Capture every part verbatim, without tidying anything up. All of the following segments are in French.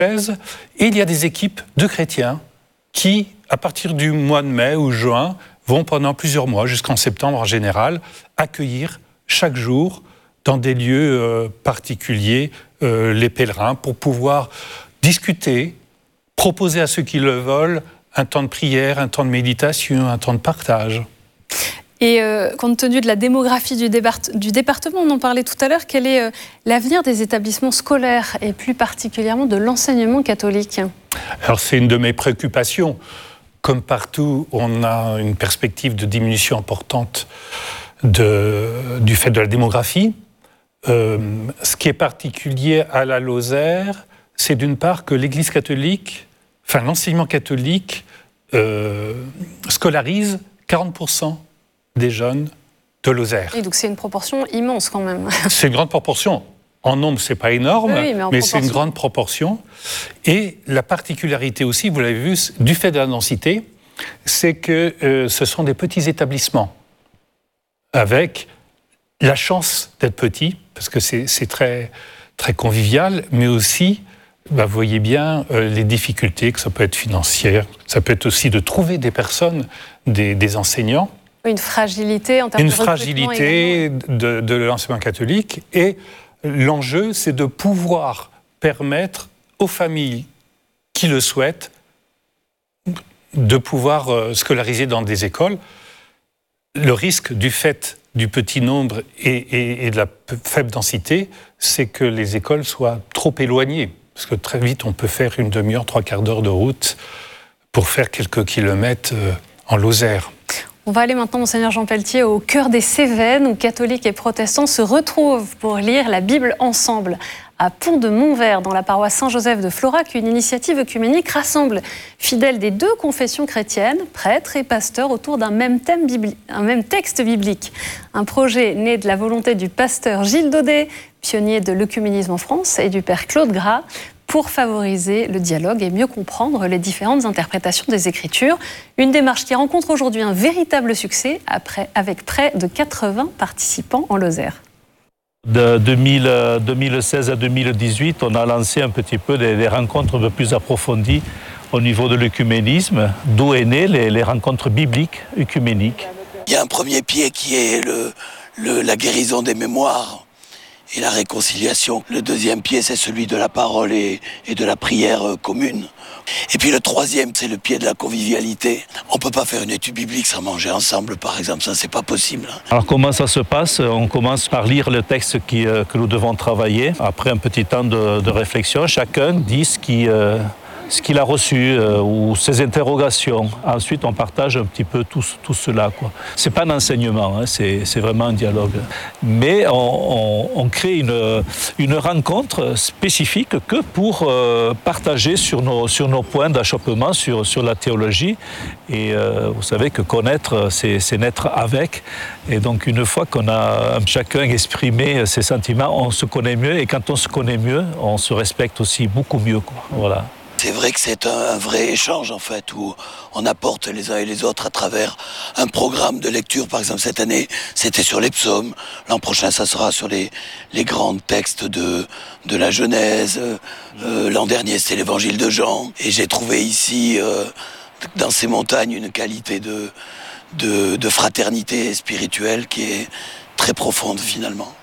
Et il y a des équipes de chrétiens qui, à partir du mois de mai ou juin, vont pendant plusieurs mois, jusqu'en septembre en général, accueillir chaque jour, dans des lieux euh, particuliers, euh, les pèlerins, pour pouvoir discuter, proposer à ceux qui le veulent un temps de prière, un temps de méditation, un temps de partage. Et euh, compte tenu de la démographie du, débart- du département, on en parlait tout à l'heure, quel est euh, l'avenir des établissements scolaires et plus particulièrement de l'enseignement catholique ? Alors c'est une de mes préoccupations. Comme partout, on a une perspective de diminution importante de, du fait de la démographie. Euh, ce qui est particulier à la Lozère, c'est d'une part que l'Église catholique, enfin l'enseignement catholique, euh, scolarise quarante pour cent des jeunes de Lozère. Et donc c'est une proportion immense quand même. C'est une grande proportion. En nombre, c'est pas énorme, oui, mais, mais c'est une grande proportion. Et la particularité aussi, vous l'avez vu, du fait de la densité, c'est que euh, ce sont des petits établissements avec la chance d'être petits, parce que c'est, c'est très, très convivial, mais aussi, bah, vous voyez bien euh, les difficultés, que ça peut être financière, ça peut être aussi de trouver des personnes, des, des enseignants. Une fragilité en termes une de fragilité de, de l'enseignement catholique. Et l'enjeu, c'est de pouvoir permettre aux familles qui le souhaitent de pouvoir euh, scolariser dans des écoles. Le risque du fait du petit nombre et, et, et de la faible densité, c'est que les écoles soient trop éloignées. Parce que très vite, on peut faire une demi-heure, trois quarts d'heure de route pour faire quelques kilomètres euh, en Lozère. On va aller maintenant, Monseigneur Jean Pelletier, au cœur des Cévennes, où catholiques et protestants se retrouvent pour lire la Bible ensemble. À Pont-de-Montvert, dans la paroisse Saint-Joseph de Florac, une initiative œcuménique rassemble fidèles des deux confessions chrétiennes, prêtres et pasteurs, autour d'un même, thème bibli- un même texte biblique. Un projet né de la volonté du pasteur Gilles Daudet, pionnier de l'œcuménisme en France, et du père Claude Gras, pour favoriser le dialogue et mieux comprendre les différentes interprétations des Écritures. Une démarche qui rencontre aujourd'hui un véritable succès, après, avec près de quatre-vingts participants en Lozère. De deux mille seize à deux mille dix-huit, on a lancé un petit peu des, des rencontres un peu plus approfondies au niveau de l'œcuménisme, d'où est né les, les rencontres bibliques œcuméniques. Il y a un premier pied qui est le, le, la guérison des mémoires et la réconciliation. Le deuxième pied, c'est celui de la parole et, et de la prière commune. Et puis le troisième, c'est le pied de la convivialité. On ne peut pas faire une étude biblique sans manger ensemble, par exemple, ça c'est pas possible. Alors comment ça se passe ? On commence par lire le texte qui, euh, que nous devons travailler. Après un petit temps de, de réflexion, chacun dit ce qui... Euh ce qu'il a reçu euh, ou ses interrogations. Ensuite, on partage un petit peu tout, tout cela, quoi. C'est pas un enseignement, hein, c'est, c'est vraiment un dialogue. Mais on, on, on crée une, une rencontre spécifique que pour euh, partager sur nos, sur nos points d'achoppement, sur, sur la théologie. Et euh, vous savez que connaître, c'est, c'est naître avec. Et donc, une fois qu'on a chacun exprimé ses sentiments, on se connaît mieux. Et quand on se connaît mieux, on se respecte aussi beaucoup mieux, quoi. Voilà. C'est vrai que c'est un, un vrai échange, en fait, où on apporte les uns et les autres à travers un programme de lecture. Par exemple, cette année, c'était sur les psaumes. L'an prochain, ça sera sur les, les grands textes de, de la Genèse. Euh, l'an dernier, c'était l'évangile de Jean. Et j'ai trouvé ici, euh, dans ces montagnes, une qualité de, de, de fraternité spirituelle qui est très profonde, finalement.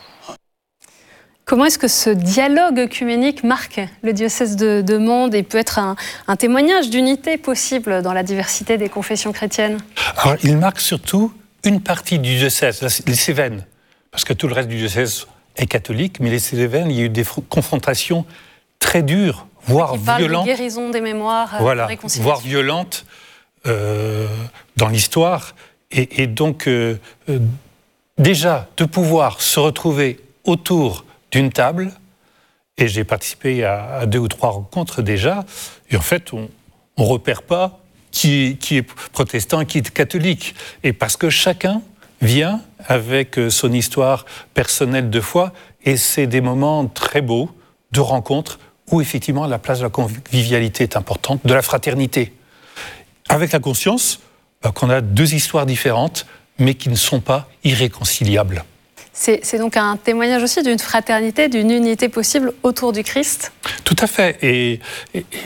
Comment est-ce que ce dialogue œcuménique marque le diocèse de, de Mende et peut être un, un témoignage d'unité possible dans la diversité des confessions chrétiennes ? Alors, il marque surtout une partie du diocèse, les Cévennes, parce que tout le reste du diocèse est catholique, mais les Cévennes, il y a eu des confrontations très dures, voire qui parle violentes. De guérison des mémoires, voilà, de réconciliation. Voire violentes euh, dans l'histoire. Et, et donc, euh, euh, déjà, de pouvoir se retrouver autour d'une table, et j'ai participé à, à deux ou trois rencontres déjà, et en fait, on ne repère pas qui, qui est protestant et qui est catholique. Et parce que chacun vient avec son histoire personnelle de foi, et c'est des moments très beaux de rencontres où effectivement la place de la convivialité est importante, de la fraternité. Avec la conscience bah, qu'on a deux histoires différentes, mais qui ne sont pas irréconciliables. C'est donc un témoignage aussi d'une fraternité, d'une unité possible autour du Christ. Tout à fait. Et, et,